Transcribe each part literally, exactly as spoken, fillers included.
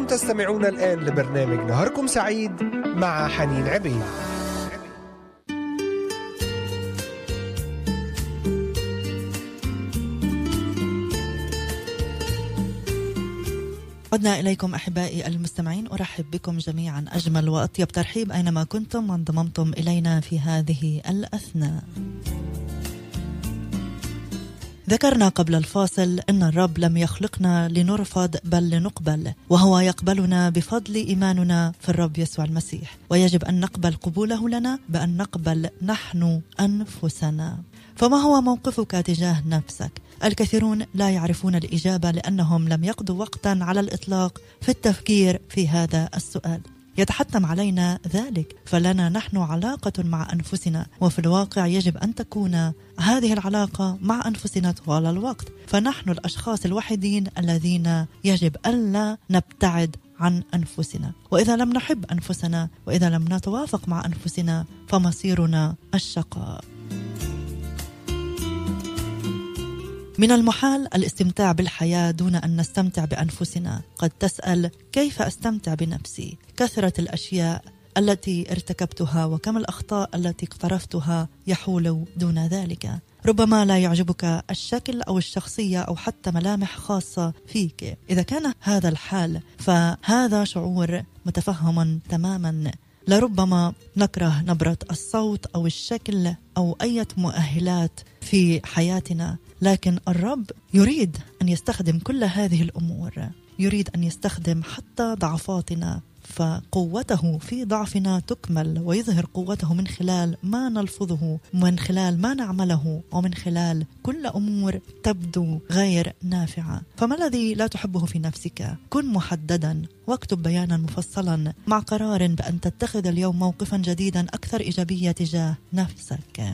تستمعون الآن لبرنامج نهاركم سعيد مع حنين عبيد. عدنا إليكم أحبائي المستمعين، أرحب بكم جميعا أجمل وأطيب ترحيب أينما كنتم وانضممتم إلينا في هذه الأثناء. ذكرنا قبل الفاصل أن الرب لم يخلقنا لنرفض بل لنقبل، وهو يقبلنا بفضل إيماننا في الرب يسوع المسيح، ويجب أن نقبل قبوله لنا بأن نقبل نحن أنفسنا. فما هو موقفك تجاه نفسك؟ الكثيرون لا يعرفون الإجابة لأنهم لم يقضوا وقتا على الإطلاق في التفكير في هذا السؤال. يتحتم علينا ذلك، فلنا نحن علاقة مع أنفسنا، وفي الواقع يجب أن تكون هذه العلاقة مع أنفسنا طوال الوقت، فنحن الأشخاص الوحيدين الذين يجب ألا نبتعد عن أنفسنا. وإذا لم نحب أنفسنا وإذا لم نتوافق مع أنفسنا فمصيرنا الشقاء. من المحال الاستمتاع بالحياة دون أن نستمتع بأنفسنا. قد تسأل: كيف أستمتع بنفسي؟ كثرة الأشياء التي ارتكبتها وكم الأخطاء التي اقترفتها يحول دون ذلك. ربما لا يعجبك الشكل أو الشخصية أو حتى ملامح خاصة فيك. إذا كان هذا الحال فهذا شعور متفهم تماما. لربما نكره نبرة الصوت أو الشكل أو أي مؤهلات في حياتنا، لكن الرب يريد أن يستخدم كل هذه الأمور، يريد أن يستخدم حتى ضعفاتنا، فقوته في ضعفنا تكمل، ويظهر قوته من خلال ما نلفظه، من خلال ما نعمله، ومن خلال كل أمور تبدو غير نافعة. فما الذي لا تحبه في نفسك؟ كن محددا واكتب بيانا مفصلا مع قرار بأن تتخذ اليوم موقفا جديدا أكثر إيجابية تجاه نفسك.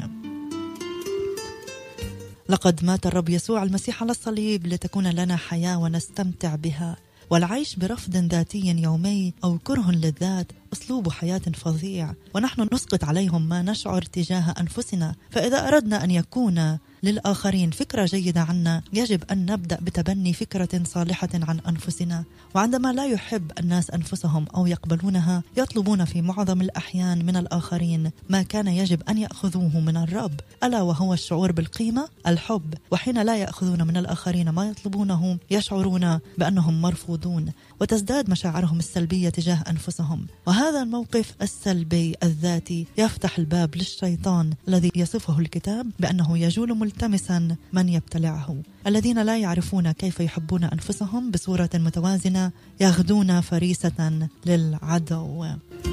لقد مات الرب يسوع المسيح على الصليب لتكون لنا حياة ونستمتع بها. والعيش برفض ذاتي يومي أو كره للذات أسلوب حياة فظيع، ونحن نسقط عليهم ما نشعر تجاه أنفسنا. فإذا أردنا أن يكون للآخرين فكرة جيدة عنا، يجب أن نبدأ بتبني فكرة صالحة عن أنفسنا. وعندما لا يحب الناس أنفسهم أو يقبلونها، يطلبون في معظم الأحيان من الآخرين ما كان يجب أن يأخذوه من الرب، ألا وهو الشعور بالقيمة، الحب. وحين لا يأخذون من الآخرين ما يطلبونه، يشعرون بأنهم مرفوضون، وتزداد مشاعرهم السلبية تجاه أنفسهم. وهذا الموقف السلبي الذاتي يفتح الباب للشيطان الذي يصفه الكتاب بأنه يجول ملتمسا من يبتلعه. الذين لا يعرفون كيف يحبون أنفسهم بصورة متوازنة يغدون فريسة للعدو.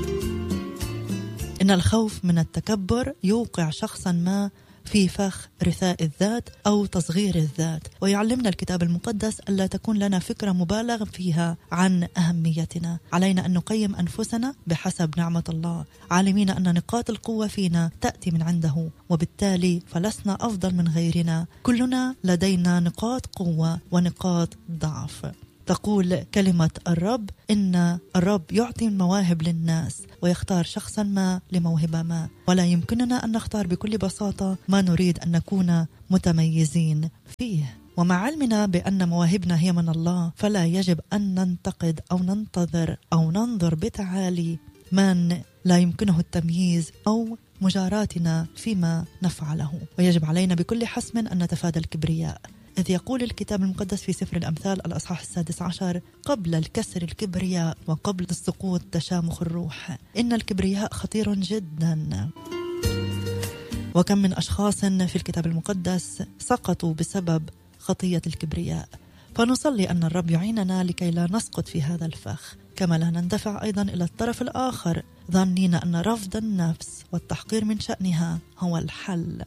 إن الخوف من التكبر يوقع شخصا ما في فخ رثاء الذات أو تصغير الذات. ويعلمنا الكتاب المقدس ألا تكون لنا فكرة مبالغ فيها عن أهميتنا. علينا أن نقيم أنفسنا بحسب نعمة الله، عالمين أن نقاط القوة فينا تأتي من عنده، وبالتالي فلسنا أفضل من غيرنا. كلنا لدينا نقاط قوة ونقاط ضعف. تقول كلمة الرب إن الرب يعطي المواهب للناس ويختار شخصا ما لموهبة ما، ولا يمكننا أن نختار بكل بساطة ما نريد أن نكون متميزين فيه. ومع علمنا بأن مواهبنا هي من الله، فلا يجب أن ننتقد أو ننتظر أو ننظر بتعالي من لا يمكنه التمييز أو مجاراتنا فيما نفعله. ويجب علينا بكل حسم أن نتفادى الكبرياء، إذ يقول الكتاب المقدس في سفر الأمثال الأصحاح السادس عشر: قبل الكسر الكبرياء وقبل السقوط تشامخ الروح. إن الكبرياء خطير جدا. وكم من أشخاص في الكتاب المقدس سقطوا بسبب خطية الكبرياء. فنصلي أن الرب يعيننا لكي لا نسقط في هذا الفخ، كما لا نندفع أيضا إلى الطرف الآخر ظنين أن رفض النفس والتحقير من شأنها هو الحل.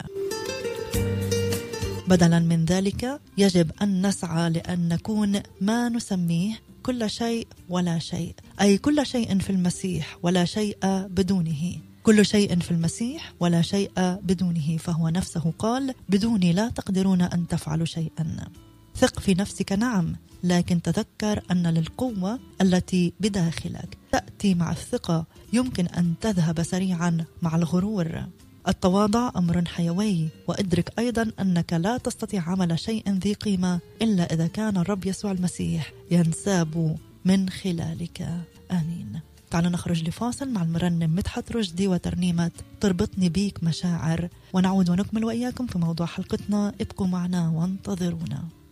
بدلا من ذلك يجب أن نسعى لأن نكون ما نسميه كل شيء ولا شيء، أي كل شيء في المسيح ولا شيء بدونه. كل شيء في المسيح ولا شيء بدونه، فهو نفسه قال: بدوني لا تقدرون أن تفعلوا شيئا. ثق في نفسك، نعم، لكن تذكر أن للقوة التي بداخلك تأتي مع الثقة يمكن أن تذهب سريعا مع الغرور. التواضع أمر حيوي، وأدرك أيضا أنك لا تستطيع عمل شيء ذي قيمة إلا إذا كان الرب يسوع المسيح ينساب من خلالك. آمين. تعالوا نخرج لفاصل مع المرنم مدحت رشدي وترنيمة تربطني بيك مشاعر، ونعود ونكمل وإياكم في موضوع حلقتنا. ابقوا معنا وانتظرونا.